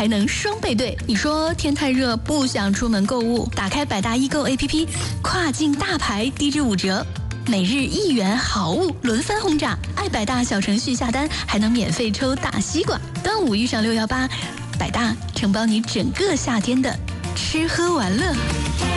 还能双倍兑。你说天太热不想出门购物，打开百大易购 APP， 跨境大牌低至5折，每日1元好物轮番轰炸。爱百大小程序下单还能免费抽大西瓜。端午遇上618，百大承包你整个夏天的吃喝玩乐。